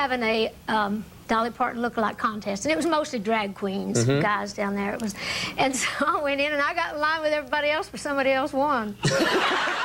having a Dolly Parton lookalike contest, and it was mostly drag queens, guys down there. And so I went in, and I got in line with everybody else, but somebody else won.